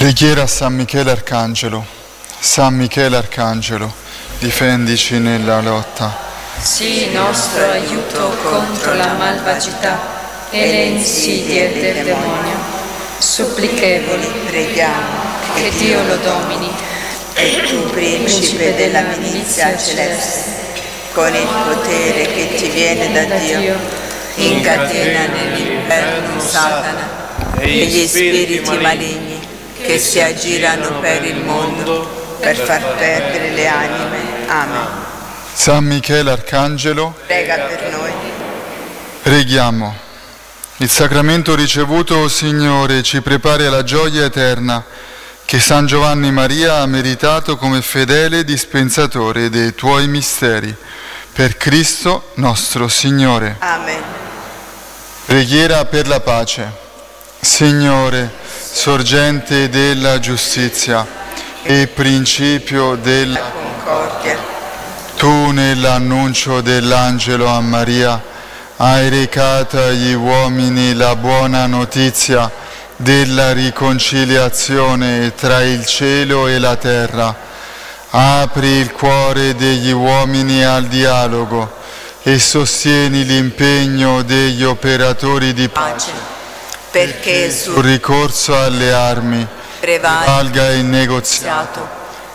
Preghiera a San Michele Arcangelo. San Michele Arcangelo, difendici nella lotta. Sii nostro aiuto contro la malvagità e le insidie del demonio. Supplichevoli, preghiamo che Dio lo domini. E tu, principe della milizia celeste, con il potere che ti viene da Dio, incatena nell'inferno Satana e gli spiriti maligni che si aggirano per il mondo per far perdere le anime. Amen. San Michele Arcangelo, Prega per noi. Preghiamo. Il sacramento ricevuto, o Signore, ci prepari alla gioia eterna che San Giovanni Maria ha meritato come fedele dispensatore dei Tuoi misteri. Per Cristo nostro Signore. Amen. Preghiera per la pace. Signore, sorgente della giustizia e principio della concordia, Tu nell'annuncio dell'angelo a Maria hai recato agli uomini la buona notizia della riconciliazione tra il cielo e la terra. Apri il cuore degli uomini al dialogo e sostieni l'impegno degli operatori di pace, perché sul ricorso alle armi prevalga il negoziato,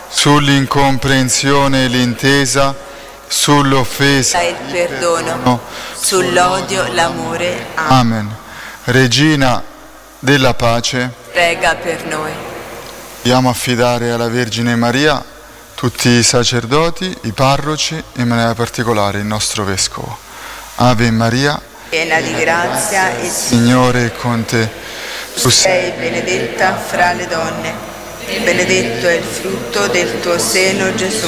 sull'incomprensione l'intesa, sull'offesa il perdono, sull'odio l'amore. Amen. Regina della pace, prega per noi. dobbiamo affidare alla Vergine Maria tutti i sacerdoti, i parroci e in maniera particolare il nostro Vescovo. Ave Maria, piena di grazia, il Signore è con te. Tu sei benedetta fra le donne, benedetto è il frutto del tuo seno, Gesù.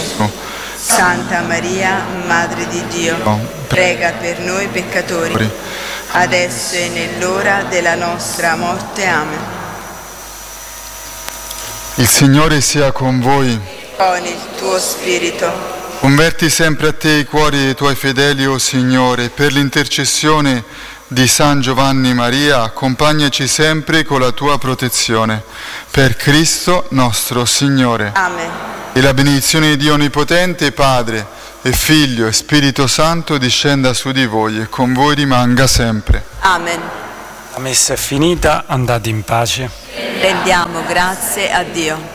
Santa Maria, Madre di Dio, prega per noi peccatori, adesso e nell'ora della nostra morte. Amen. Il Signore sia con voi. Con il tuo spirito. Converti sempre a te i cuori dei tuoi fedeli, o Signore, per l'intercessione di San Giovanni Maria, accompagnaci sempre con la tua protezione. Per Cristo nostro Signore. Amen. E la benedizione di Dio Onnipotente, Padre e Figlio e Spirito Santo discenda su di voi e con voi rimanga sempre. Amen. La messa è finita, andate in pace. Rendiamo grazie a Dio.